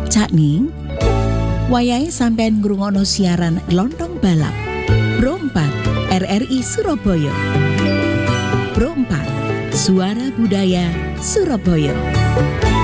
Cakning, wayahe sampean ngrungokno siaran Lontong Balap Pro 4 RRI Surabaya. Pro 4 Suara Budaya Surabaya.